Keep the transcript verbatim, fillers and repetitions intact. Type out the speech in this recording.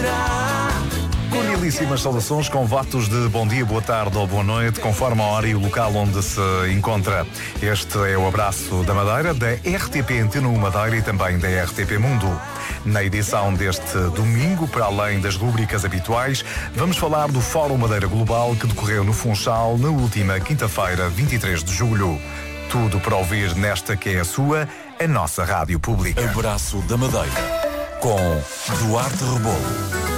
será. Cordialíssimas saudações com votos de bom dia, boa tarde ou boa noite, conforme a hora e o local onde se encontra. Este é o Abraço da Madeira, da R T P Antena um Madeira e também da R T P Mundo. Na edição deste domingo, para além das rubricas habituais, vamos falar do Fórum Madeira Global que decorreu no Funchal na última quinta-feira, vinte e três de julho. Tudo para ouvir nesta que é a sua, a nossa rádio pública. Abraço da Madeira, com Duarte Rebolo.